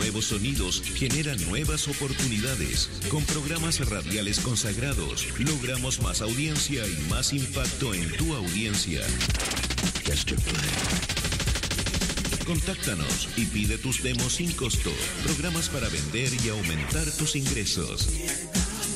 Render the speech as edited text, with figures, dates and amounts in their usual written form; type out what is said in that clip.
nuevos sonidos genera nuevas oportunidades. Con programas radiales consagrados, logramos más audiencia y más impacto en tu audiencia. Contáctanos y pide tus demos sin costo. Programas para vender y aumentar tus ingresos.